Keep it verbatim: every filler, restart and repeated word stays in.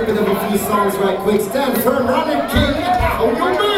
bit of a few songs right quick. Stand firm, Ronald King, how you mean?